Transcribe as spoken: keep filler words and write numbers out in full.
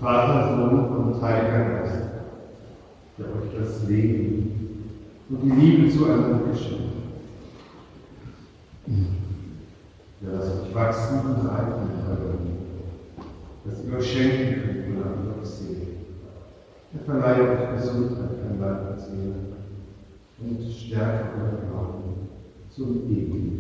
Vater, Sohn und Heiliger Geist, der euch das Leben und die Liebe zueinander geschenkt hat. Der lasst euch wachsen und reifen können, dass ihr euch schenken könnt, wonach ihr euch seht. Er verleiht euch Gesundheit an Leib und Seele und stärkt euren Glauben zum ewigen